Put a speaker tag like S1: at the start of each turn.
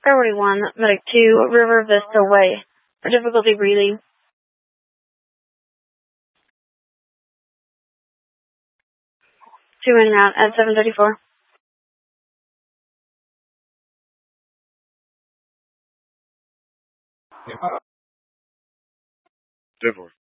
S1: Priority 1, Medic 2, River Vista Way. For difficulty breathing. Two en route at 734.
S2: Denver.